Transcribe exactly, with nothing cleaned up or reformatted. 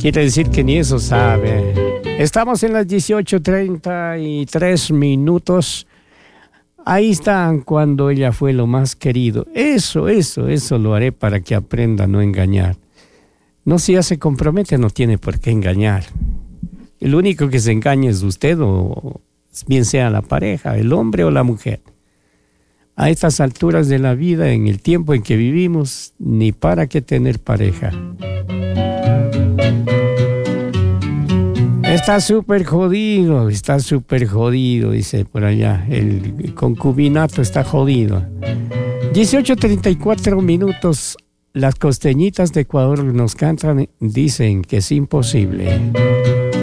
Quiere decir que ni eso sabe. Estamos en las dieciocho treinta y tres minutos. Ahí están cuando ella fue lo más querido. Eso, eso, eso lo haré para que aprenda a no engañar. No, si ya se compromete, no tiene por qué engañar. El único que se engaña es usted, o bien sea la pareja, el hombre o la mujer. A estas alturas de la vida, en el tiempo en que vivimos, ni para qué tener pareja. Está súper jodido, está súper jodido, dice por allá. El concubinato está jodido. dieciocho treinta y cuatro minutos. Las costeñitas de Ecuador nos cantan, dicen que es imposible.